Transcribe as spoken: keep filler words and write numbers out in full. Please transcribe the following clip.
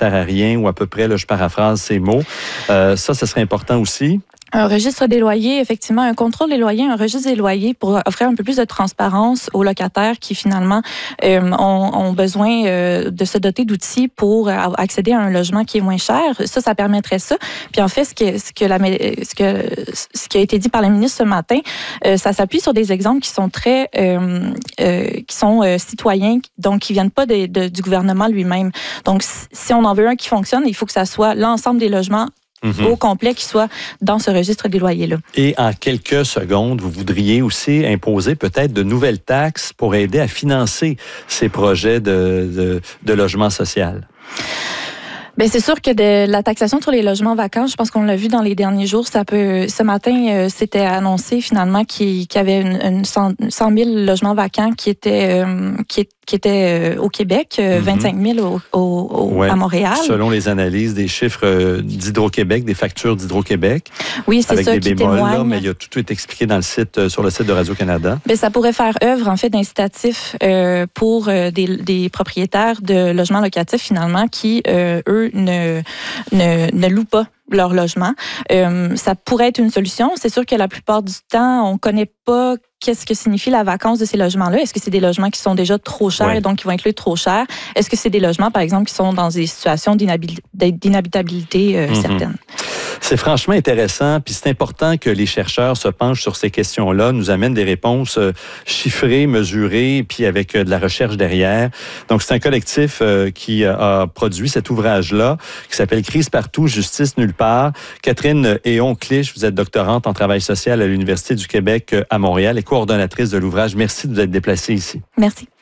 sert à rien ou à peu près, là, je paraphrase ces mots. Euh, ça, ce serait important aussi. Un registre des loyers, effectivement, un contrôle des loyers, un registre des loyers pour offrir un peu plus de transparence aux locataires qui, finalement, euh, ont, ont besoin euh, de se doter d'outils pour accéder à un logement qui est moins cher. Ça, ça permettrait ça. Puis, en fait, ce, que, ce, que la, ce, que, ce qui a été dit par la ministre ce matin, euh, ça s'appuie sur des exemples qui sont très... Euh, euh, qui sont euh, citoyens, donc qui viennent pas de, de, du gouvernement lui-même. Donc, si on en veut un qui fonctionne, il faut que ça soit l'ensemble des logements Mm-hmm. au complet qui soit dans ce registre des loyers-là. Et en quelques secondes, vous voudriez aussi imposer peut-être de nouvelles taxes pour aider à financer ces projets de, de, de logement social? Bien, c'est sûr que de la taxation sur les logements vacants, je pense qu'on l'a vu dans les derniers jours. Ça peut, ce matin, euh, c'était annoncé finalement qu'il, qu'il y avait une, une cent mille logements vacants qui étaient, euh, qui, qui étaient euh, au Québec, euh, mm-hmm. vingt-cinq mille au, au, au, ouais, à Montréal. Selon les analyses des chiffres d'Hydro-Québec, des factures d'Hydro-Québec. Oui, c'est avec ça des qui bémols, témoigne. Là, mais il y a tout est expliqué dans le site, sur le site de Radio-Canada. Bien, ça pourrait faire œuvre, en fait, d'incitatif euh, pour euh, des, des propriétaires de logements locatifs, finalement, qui, euh, eux, ne, ne, ne louent pas leur logement. Euh, ça pourrait être une solution. C'est sûr que la plupart du temps, on ne connaît pas qu'est-ce que signifie la vacance de ces logements-là. Est-ce que c'est des logements qui sont déjà trop chers ouais. et donc qui vont inclure trop cher? Est-ce que c'est des logements, par exemple, qui sont dans des situations d'inhabitabilité euh, mm-hmm. certaines? C'est franchement intéressant, puis c'est important que les chercheurs se penchent sur ces questions-là, nous amènent des réponses euh, chiffrées, mesurées, puis avec euh, de la recherche derrière. Donc, c'est un collectif euh, qui a produit cet ouvrage-là, qui s'appelle « Crise partout, justice nulle part ». Catherine Héon-Clich, vous êtes doctorante en travail social à l'Université du Québec à Montréal et coordonnatrice de l'ouvrage. Merci de vous être déplacée ici. Merci.